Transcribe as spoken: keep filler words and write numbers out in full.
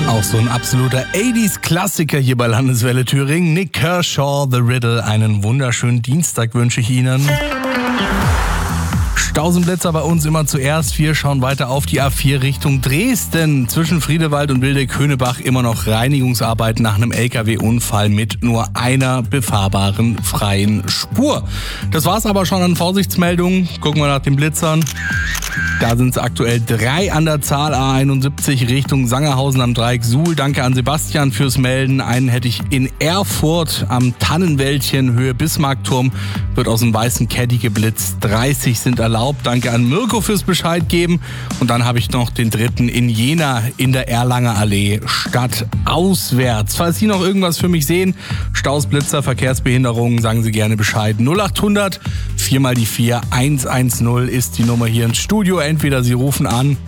Auch so ein absoluter achtziger-Klassiker hier bei Landeswelle Thüringen. Nick Kershaw, The Riddle. Einen wunderschönen Dienstag wünsche ich Ihnen. Stausenblitzer bei uns immer zuerst. Wir schauen weiter auf die A vier Richtung Dresden. Zwischen Friedewald und Wildeck-Höhnebach immer noch Reinigungsarbeiten nach einem L K W-Unfall mit nur einer befahrbaren freien Spur. Das war's aber schon an Vorsichtsmeldungen. Gucken wir nach den Blitzern. Da sind es aktuell drei an der Zahl. A einundsiebzig Richtung Sangerhausen am Dreieck Suhl. Danke an Sebastian fürs Melden. Einen hätte ich in Erfurt am Tannenwäldchen Höhe Bismarckturm. Wird aus dem weißen Caddy geblitzt. dreißig sind erlaubt. Danke an Mirko fürs Bescheid geben. Und dann habe ich noch den dritten in Jena in der Erlanger Allee stadtauswärts. Falls Sie noch irgendwas für mich sehen, Staus, Blitzer, Verkehrsbehinderungen, sagen Sie gerne Bescheid. null achthundert vier mal die vier eins eins null ist die Nummer hier ins Studio. Entweder Sie rufen an